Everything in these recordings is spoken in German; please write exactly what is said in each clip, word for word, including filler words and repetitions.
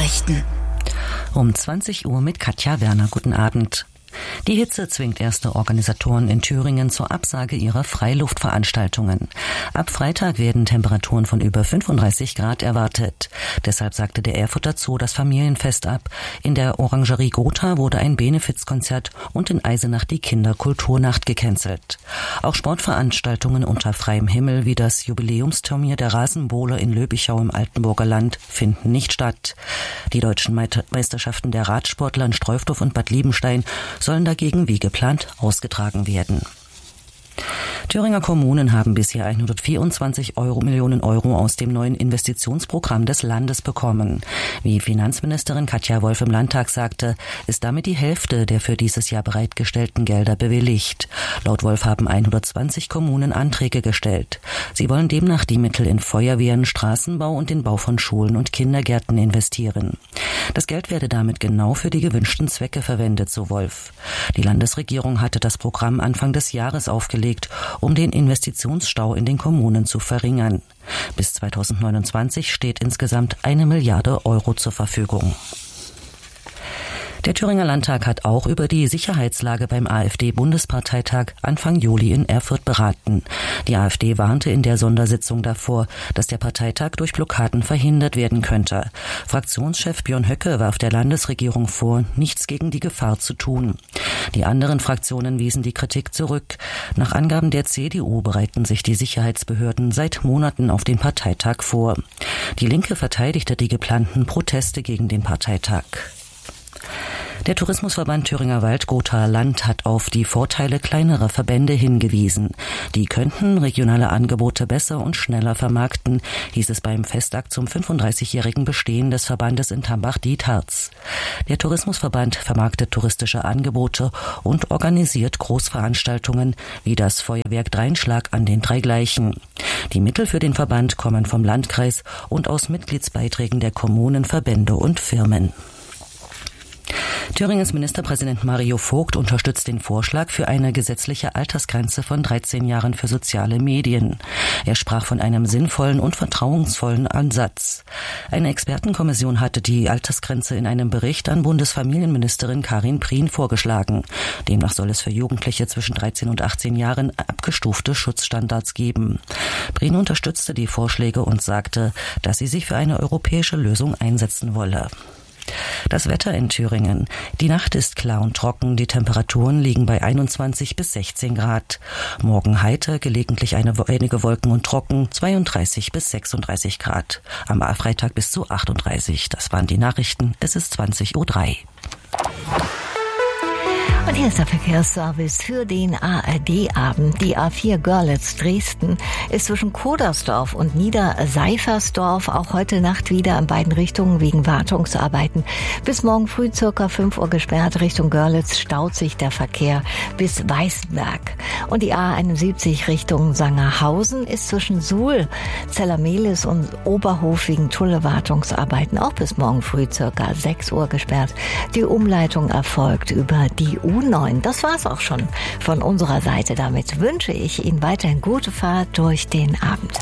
Nachrichten. Um zwanzig Uhr mit Katja Werner. Guten Abend. Die Hitze zwingt erste Organisatoren in Thüringen zur Absage ihrer Freiluftveranstaltungen. Ab Freitag werden Temperaturen von über fünfunddreißig Grad erwartet. Deshalb sagte der Erfurter Zoo das Familienfest ab. In der Orangerie Gotha wurde ein Benefizkonzert und in Eisenach die Kinderkulturnacht gecancelt. Auch Sportveranstaltungen unter freiem Himmel wie das Jubiläumsturnier der Rasenbowle in Löbichau im Altenburger Land finden nicht statt. Die deutschen Meisterschaften der Radsportler in Streufdorf und Bad Liebenstein sollen dagegen wie geplant ausgetragen werden. Thüringer Kommunen haben bisher hundertvierundzwanzig Euro, Millionen Euro aus dem neuen Investitionsprogramm des Landes bekommen. Wie Finanzministerin Katja Wolf im Landtag sagte, ist damit die Hälfte der für dieses Jahr bereitgestellten Gelder bewilligt. Laut Wolf haben hundertzwanzig Kommunen Anträge gestellt. Sie wollen demnach die Mittel in Feuerwehren, Straßenbau und den Bau von Schulen und Kindergärten investieren. Das Geld werde damit genau für die gewünschten Zwecke verwendet, so Wolf. Die Landesregierung hatte das Programm Anfang des Jahres aufgelegt, um den Investitionsstau in den Kommunen zu verringern. Bis zweitausendneunundzwanzig steht insgesamt eine Milliarde Euro zur Verfügung. Der Thüringer Landtag hat auch über die Sicherheitslage beim AfD-Bundesparteitag Anfang Juli in Erfurt beraten. Die AfD warnte in der Sondersitzung davor, dass der Parteitag durch Blockaden verhindert werden könnte. Fraktionschef Björn Höcke warf der Landesregierung vor, nichts gegen die Gefahr zu tun. Die anderen Fraktionen wiesen die Kritik zurück. Nach Angaben der C D U bereiten sich die Sicherheitsbehörden seit Monaten auf den Parteitag vor. Die Linke verteidigte die geplanten Proteste gegen den Parteitag. Der Tourismusverband Thüringer Wald-Gotha Land hat auf die Vorteile kleinerer Verbände hingewiesen. Die könnten regionale Angebote besser und schneller vermarkten, hieß es beim Festakt zum fünfunddreißigjährigen Bestehen des Verbandes in Tambach-Dietharz. Der Tourismusverband vermarktet touristische Angebote und organisiert Großveranstaltungen wie das Feuerwerk Dreinschlag an den drei Gleichen. Die Mittel für den Verband kommen vom Landkreis und aus Mitgliedsbeiträgen der Kommunen, Verbände und Firmen. Thüringens Ministerpräsident Mario Vogt unterstützt den Vorschlag für eine gesetzliche Altersgrenze von dreizehn Jahren für soziale Medien. Er sprach von einem sinnvollen und vertrauensvollen Ansatz. Eine Expertenkommission hatte die Altersgrenze in einem Bericht an Bundesfamilienministerin Karin Prien vorgeschlagen. Demnach soll es für Jugendliche zwischen dreizehn und achtzehn Jahren abgestufte Schutzstandards geben. Prien unterstützte die Vorschläge und sagte, dass sie sich für eine europäische Lösung einsetzen wolle. Das Wetter in Thüringen. Die Nacht ist klar und trocken, die Temperaturen liegen bei einundzwanzig bis sechzehn Grad. Morgen heiter, gelegentlich eine, einige Wolken und trocken, zweiunddreißig bis sechsunddreißig Grad. Am Freitag bis zu achtunddreißig. Das waren die Nachrichten. Es ist zwanzig Uhr drei. Und hier ist der Verkehrsservice für den A R D-Abend. Die A vier Görlitz-Dresden ist zwischen Kodersdorf und Niederseifersdorf auch heute Nacht wieder in beiden Richtungen wegen Wartungsarbeiten. Bis morgen früh circa fünf Uhr gesperrt. Richtung Görlitz staut sich der Verkehr bis Weißenberg. Und die A einundsiebzig Richtung Sangerhausen ist zwischen Suhl, Zellermehlis und Oberhof wegen Tulle-Wartungsarbeiten auch bis morgen früh circa sechs Uhr gesperrt. Die Umleitung erfolgt über die U neun. Das war's auch schon von unserer Seite. Damit wünsche ich Ihnen weiterhin gute Fahrt durch den Abend.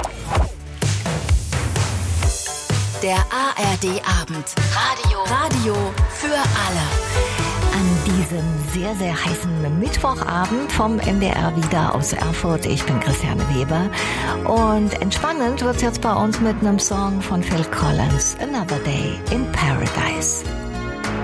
Der A R D-Abend. Radio. Radio für alle. An diesem sehr, sehr heißen Mittwochabend vom M D R wieder aus Erfurt. Ich bin Christiane Weber. Und entspannend wird's jetzt bei uns mit einem Song von Phil Collins. Another Day in Paradise.